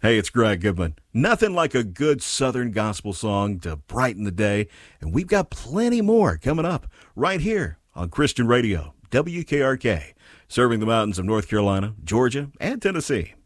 Hey, it's Greg Goodman. Nothing like a good Southern gospel song to brighten the day, and we've got plenty more coming up right here on Christian Radio, WKRK, serving the mountains of North Carolina, Georgia, and Tennessee.